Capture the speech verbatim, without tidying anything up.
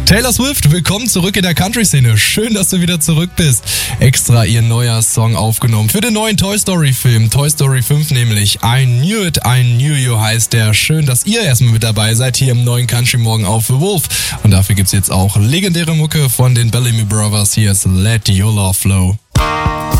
Taylor Swift, willkommen zurück in der Country-Szene. Schön, dass du wieder zurück bist. Extra ihr neuer Song aufgenommen für den neuen Toy Story-Film. Toy Story fünf nämlich. I Knew It, I Knew You heißt der. Schön, dass ihr erstmal mit dabei seid hier im neuen Country Morgen auf The Wolf. Und dafür gibt's jetzt auch legendäre Mucke von den Bellamy Brothers. Hier ist Let Your Love Flow.